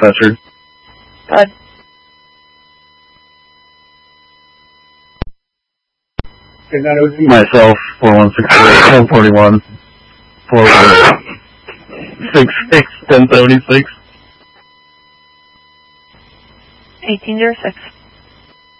Fetcher. Good. Myself, 4168, 1041, 466, 1076. 1806.